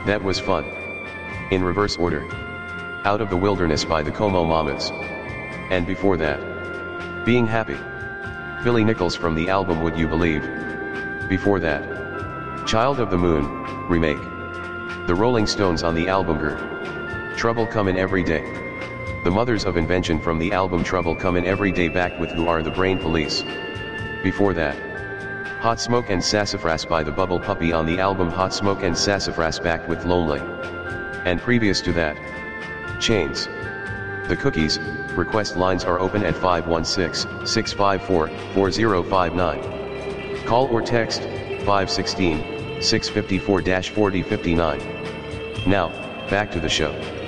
That was fun. In reverse order. Out of the Wilderness by the Como Mamas. And before that, Being Happy. Billy Nichols from the album Would You Believe. Before that, Child of the Moon, remake. The Rolling Stones on the album Grr. Trouble Comin' Every Day. The Mothers of Invention from the album Trouble Comin' Every Day back with Who Are the Brain Police. Before that, Hot Smoke and Sassafras by the Bubble Puppy on the album Hot Smoke and Sassafras back with Lonely. And previous to that, Chains. The Cookies. Request lines are open at 516-654-4059. Call or text 516-654-4059. Now, back to the show.